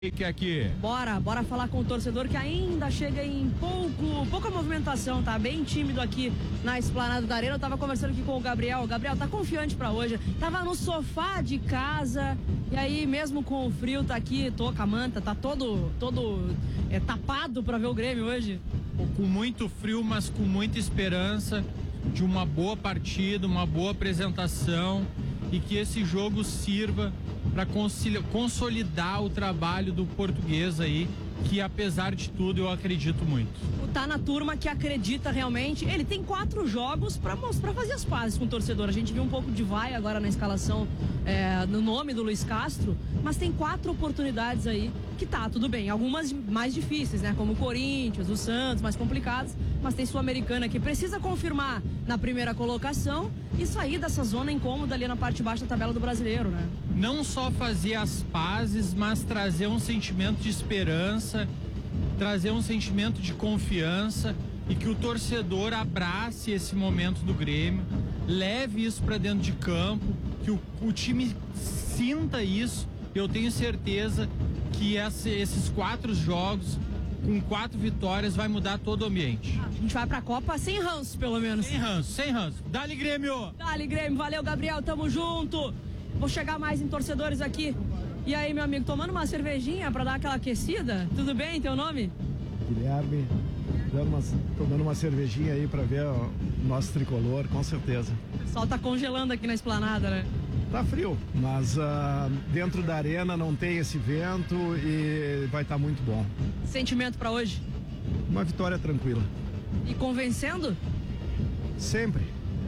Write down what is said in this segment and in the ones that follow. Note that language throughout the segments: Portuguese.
que aqui. Bora falar com o torcedor que ainda chega em pouca movimentação, tá bem tímido aqui na esplanada da Arena. Eu tava conversando aqui com o Gabriel. O Gabriel tá confiante pra hoje. Tava no sofá de casa e aí mesmo com o frio tá aqui, tô com a manta, tá todo tapado pra ver o Grêmio hoje. Com muito frio, mas com muita esperança de uma boa partida, uma boa apresentação e que esse jogo sirva para consolidar o trabalho do português aí, que apesar de tudo eu acredito muito. Tá na turma que acredita realmente. Ele tem 4 jogos para fazer as pazes com o torcedor. A gente viu um pouco de vai agora na escalação no nome do Luiz Castro, mas tem 4 oportunidades aí que tá, tudo bem. Algumas mais difíceis, né? Como o Corinthians, o Santos, mais complicados, mas tem Sul-Americana que precisa confirmar na primeira colocação e sair dessa zona incômoda ali na parte de baixo da tabela do Brasileiro, né? Não só fazer as pazes, mas trazer um sentimento de esperança, trazer um sentimento de confiança e que o torcedor abrace esse momento do Grêmio, leve isso para dentro de campo, que o time sinta isso. Eu tenho certeza que esses 4 jogos com 4 vitórias vai mudar todo o ambiente. A gente vai pra Copa sem ranço, pelo menos. Sem ranço. Dá-lhe Grêmio! Dá-lhe Grêmio, valeu Gabriel, tamo junto. Vou chegar mais em torcedores aqui. E aí, meu amigo, tomando uma cervejinha pra dar aquela aquecida? Tudo bem, teu nome? Guilherme, tomando uma cervejinha aí pra ver o nosso tricolor, com certeza. O pessoal tá congelando aqui na esplanada, né? Tá frio, mas dentro da arena não tem esse vento e vai estar muito bom. Sentimento pra hoje? Uma vitória tranquila. E convencendo? Sempre.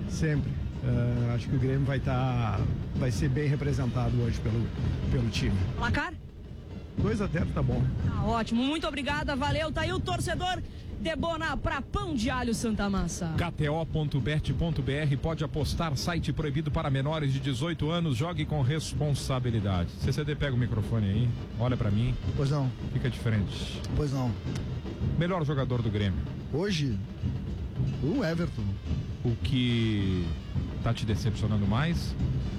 Acho que o Grêmio vai ser bem representado hoje pelo time. Placar? 2-0 tá bom. Tá ótimo, muito obrigada, valeu. Tá aí o torcedor Debona pra Pão de Alho Santa Massa. KTO.bet.br, pode apostar, site proibido para menores de 18 anos, jogue com responsabilidade. CCD, pega o microfone aí, olha pra mim. Pois não. Fica diferente. Pois não. Melhor jogador do Grêmio? Hoje, o Everton. O que tá te decepcionando mais?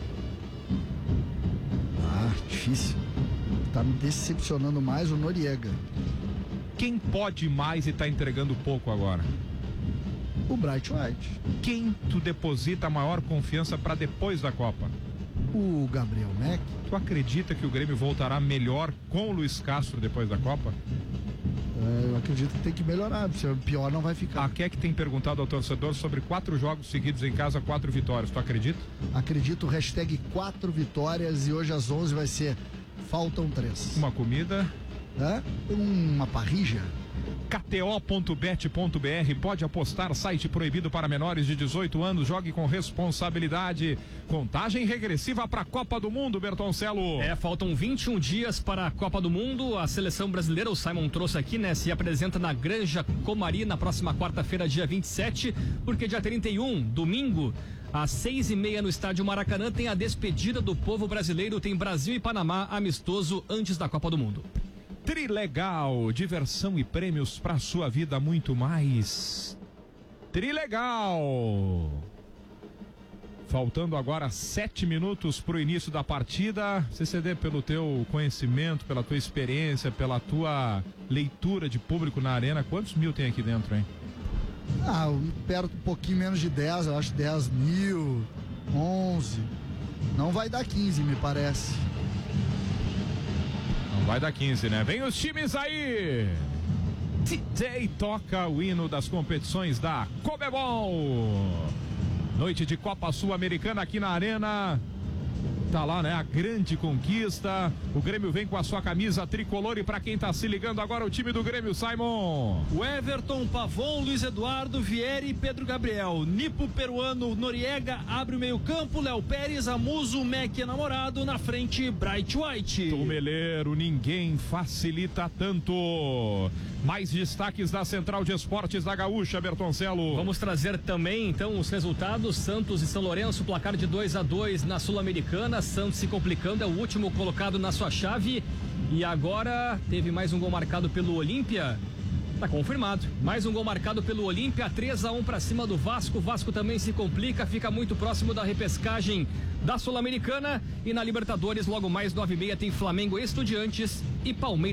Difícil. Tá me decepcionando mais o Noriega. Quem pode mais e tá entregando pouco agora? O Bright White. Quem tu deposita a maior confiança para depois da Copa? O Gabriel Mack. Tu acredita que o Grêmio voltará melhor com o Luiz Castro depois da Copa? Eu acredito que tem que melhorar, se pior não vai ficar. A Keck tem perguntado ao torcedor sobre 4 jogos seguidos em casa, 4 vitórias. Tu acredita? Acredito, hashtag 4 vitórias e hoje às 11 vai ser faltam 3. Uma comida? Uma parrija. KTO.bet.br, pode apostar, site proibido para menores de 18 anos, jogue com responsabilidade. Contagem regressiva para a Copa do Mundo, Bertoncelo. Faltam 21 dias para a Copa do Mundo. A seleção brasileira, o Simon trouxe aqui, né? Se apresenta na Granja Comari na próxima quarta-feira, dia 27, porque dia 31, domingo, às 6:30 no estádio Maracanã, tem a despedida do povo brasileiro. Tem Brasil e Panamá amistoso antes da Copa do Mundo. Trilegal, diversão e prêmios pra sua vida, muito mais. Trilegal. Faltando agora 7 minutos pro início da partida. CCD, pelo teu conhecimento, pela tua experiência, pela tua leitura de público na arena, quantos mil tem aqui dentro, hein? Perto um pouquinho menos de 10, eu acho 10 mil, 11. Não vai dar 15, me parece. Não vai dar 15, né? Vem os times aí! DJ toca o hino das competições da Conmebol. Noite de Copa Sul-Americana aqui na Arena. Tá lá, né? A grande conquista. O Grêmio vem com a sua camisa tricolor. E pra quem tá se ligando agora, o time do Grêmio, Simon. O Everton, Pavon, Luiz Eduardo, Vieri e Pedro Gabriel. Nipo peruano, Noriega abre o meio campo. Léo Pérez, Amuso, Mack namorado. Na frente, Bright White. Tomeleiro, ninguém facilita tanto. Mais destaques da Central de Esportes da Gaúcha, Bertoncelo. Vamos trazer também, então, os resultados. Santos e São Lourenço, placar de 2-2 na Sul-Americana. Santos se complicando, é o último colocado na sua chave. E agora teve mais um gol marcado pelo Olímpia. Tá confirmado. Mais um gol marcado pelo Olímpia, 3-1 pra cima do Vasco. O Vasco também se complica, fica muito próximo da repescagem da Sul-Americana. E na Libertadores, logo mais 9h30, tem Flamengo e Estudiantes e Palmeiras.